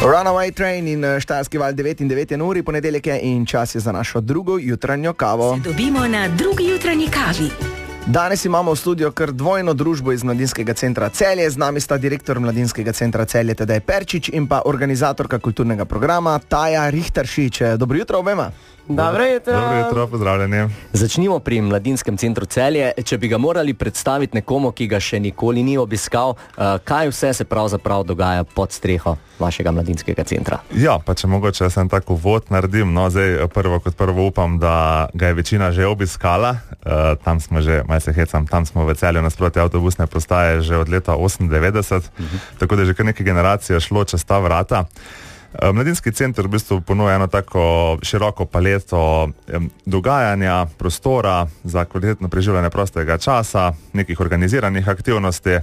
Runaway Train in Štajerski val 9 uri, ponedeljek je in čas je za našo drugo jutranjo kavo. Se dobimo na drugi jutranji kavi. Danes imamo v studiu kar dvojno družbo iz Mladinskega centra Celje. Z nami sta direktor Mladinskega centra Celje Tadej Perčič in pa organizatorka kulturnega programa Taja Rihteršič. Dobro jutro obema. Dobro jutro. Dobro jutro, pozdravljeni. Začnimo pri Mladinskem centru Celje. Če bi ga morali predstaviti nekomu, ki ga še nikoli ni obiskal, kaj vse se pravzaprav dogaja pod streho vašega Mladinskega centra? Ja, pa če mogoče sem tako uvod naredim, no zdaj prvo upam, da ga je večina že obiskala. Tam smo že, malo se hecam, tam smo v Celju nasproti avtobusne postaje že od leta 98, tako da je že kar nekaj generacije šlo čez ta vrata. Mladinski center v bistvu ponuja eno tako široko paleto dogajanja, prostora za kvalitetno preživljanje prostega časa, nekih organiziranih aktivnosti,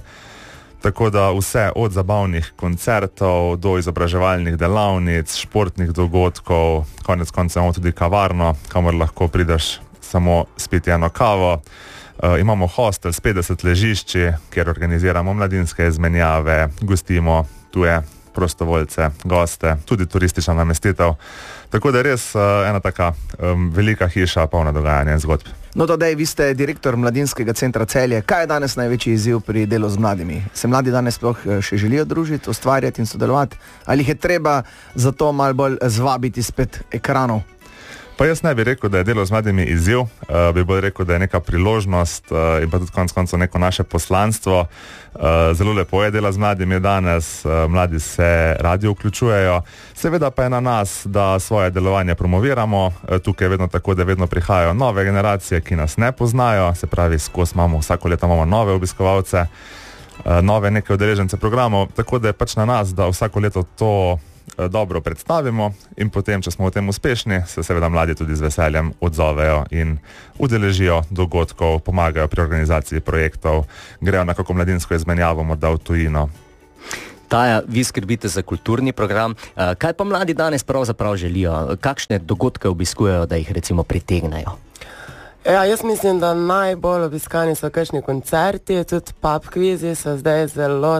tako da vse od zabavnih koncertov do izobraževalnih delavnic, športnih dogodkov, konec koncev imamo tudi kavarno, kamor lahko prideš samo spiti eno kavo. Imamo hostel s 50 ležišči, kjer organiziramo mladinske izmenjave, gostimo tuje prostovoljce, goste, tudi turistična namestitev. Tako da je res ena taka velika hiša, polna dogajanja in zgodb. No, Tadej, vi ste direktor Mladinskega centra Celje. Kaj je danes največji izziv pri delu z mladimi? Se mladi danes sploh še želijo družiti, ustvarjati in sodelovati? Ali jih je treba zato malo bolj zvabiti spet ekranov? Pa jaz ne bi rekel, da je delo z mladimi izziv, bi bolj rekel, da je neka priložnost in pa tudi konec koncev neko naše poslanstvo. Zelo lepo je dela z mladimi danes, mladi se radi vključujejo, seveda pa je na nas, da svoje delovanje promoviramo. Tukaj je vedno tako, da vedno prihajajo nove generacije, ki nas ne poznajo, se pravi, vsako leto imamo nove obiskovalce, nove neke udeležence programov, tako da je pač na nas, da vsako leto to dobro predstavimo in potem, če smo v tem uspešni, se seveda mladi tudi z veseljem odzovejo in udeležijo dogodkov, pomagajo pri organizaciji projektov, grejo na kako mladinsko izmenjavo, morda v tujino. Taja, vi skrbite za kulturni program. Kaj pa mladi danes pravzaprav želijo? Kakšne dogodke obiskujejo, da jih recimo pritegnajo? Ja, jaz mislim, da najbolj obiskani so kakšni koncerti, tudi pub kvizi so zdaj zelo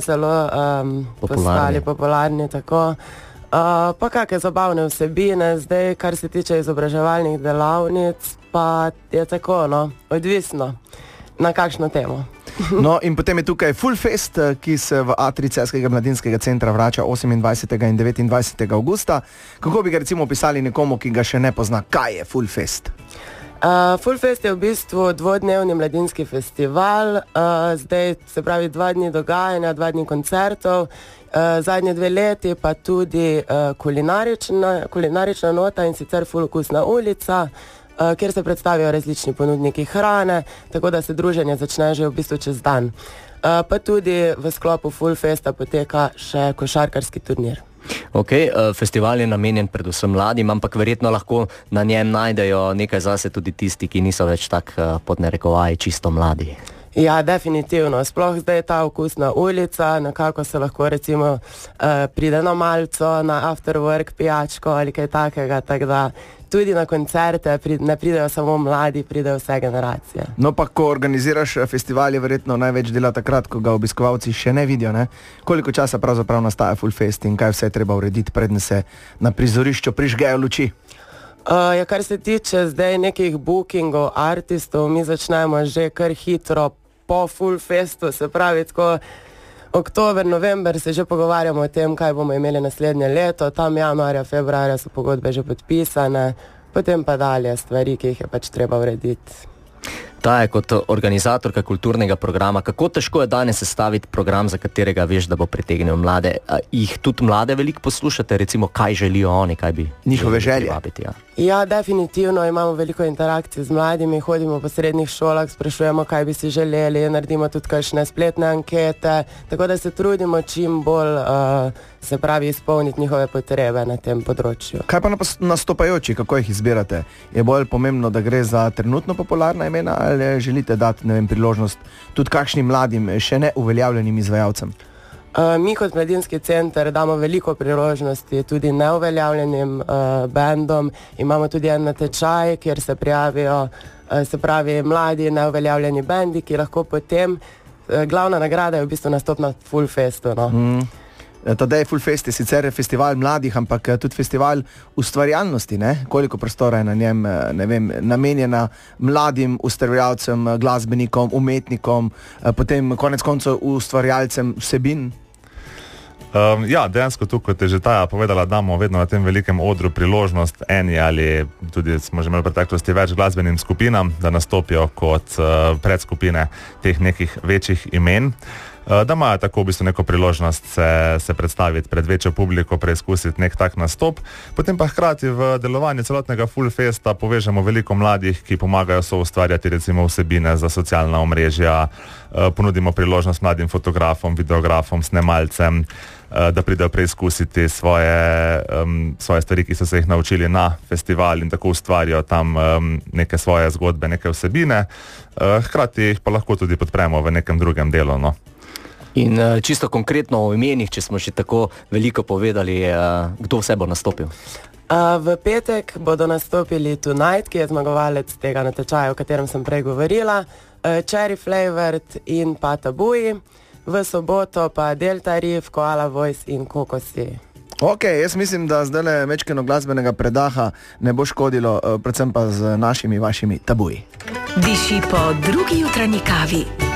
postali popularni, tako. Pa kakšne zabavne vsebine, zdaj, kar se tiče izobraževalnih delavnic, pa je tako, odvisno na kakšno temo. No, in potem je tukaj Full Fest, ki se v A3 Celjskega mladinskega centra vrača 28. in 29. augusta. Kako bi ga recimo opisali nekomu, ki ga še ne pozna? Kaj je Full Fest? Full Fest je v bistvu dvodnevni mladinski festival, zdaj se pravi 2 dni dogajanja, 2 dni koncertov, zadnje 2 leti pa tudi kulinarična nota in sicer Full Okusna ulica, kjer se predstavijo različni ponudniki hrane, tako da se druženje začne že v bistvu čez dan. Pa tudi v sklopu Full Festa poteka še košarkarski turnir. Ok, festival je namenjen predvsem mladim, ampak verjetno lahko na njem najdejo nekaj zase tudi tisti, ki niso več tak pod narekovaji čisto mladi. Ja, definitivno. Sploh zdaj je ta okusna ulica, nekako se lahko recimo pride na malco, na after work pijačko ali kaj takega, tako da tudi na koncerte ne pridejo samo mladi, pridejo vse generacije. No, pa ko organiziraš festival, je verjetno največ dela takrat, ko ga obiskovalci še ne vidijo, ne? Koliko časa pravzaprav nastaja Full Fest in kaj vse je treba urediti, preden se na prizorišču prižgejo luči? Kar se tiče zdaj nekih bookingov artistov, mi začnemo že kar hitro po Full Festu, se pravi tako oktober, november se že pogovarjamo o tem, kaj bomo imeli naslednje leto, tam januarja, februarja so pogodbe že podpisane, potem pa dalje stvari, ki jih je pač treba urediti. Ta je kot organizatorka kulturnega programa. Kako težko je danes sestaviti program, za katerega veš, da bo pritegnil mlade? Jih tudi mlade veliko poslušate, recimo, kaj želijo oni, kaj bi njihove želje? Privabiti, ja. Ja, definitivno imamo veliko interakcij z mladimi, hodimo po srednjih šolah, sprašujemo, kaj bi si želeli, naredimo tudi kakšne spletne ankete, tako da se trudimo čim bolj se pravi izpolniti njihove potrebe na tem področju. Kaj pa nastopajoči, kako jih izbirate? Je bolj pomembno, da gre za trenutno popularna imena ali želite dati, priložnost tudi kakšnim mladim, še ne uveljavljenim izvajalcem? Mi kot Mladinski center damo veliko priložnosti tudi neuveljavljenim bendom. Imamo tudi en natečaj, kjer se prijavijo se pravi mladi neuveljavljeni bendi, ki lahko potem glavna nagrada je v bistvu nastop na Full Festu. No. Tadej Fulfest je sicer festival mladih, ampak tudi festival ustvarjalnosti, ne? Koliko prostora je na njem, ne vem, namenjena mladim ustvarjalcem, glasbenikom, umetnikom, potem konec koncev ustvarjalcem vsebin? Ja, dejansko tu, kot je že Taja povedala, damo vedno na tem velikem odru priložnost eni ali tudi smo že imeli v preteklosti več glasbenim skupinam, da nastopijo kot predskupine teh nekih večjih imen. Da imajo tako v bistvu neko priložnost se predstaviti pred večjo publiko, preizkusiti nek tak nastop. Potem pa hkrati v delovanju celotnega Fulfesta povežemo veliko mladih, ki pomagajo soustvarjati recimo vsebine za socialna omrežja, ponudimo priložnost mladim fotografom, videografom, snemalcem, da pridejo preizkusiti svoje stvari, ki so se jih naučili na festival in tako ustvarijo tam neke svoje zgodbe, neke vsebine. Hkrati jih pa lahko tudi podpremo v nekem drugem delu, no. In čisto konkretno o imenih, če smo že tako veliko povedali, kdo vse bo nastopil? V petek bodo nastopili Tonight, ki je zmagovalec tega natečaja, o katerem sem prej govorila, Cherry Flavored in pa Tabuji, v soboto pa Delta Reef, Koala Voice in Kokosi. Ok, jaz mislim, da zdaj mečkeno glasbenega predaha ne bo škodilo, predvsem pa z našimi, vašimi tabuji. Diši po drugi jutranji kavi.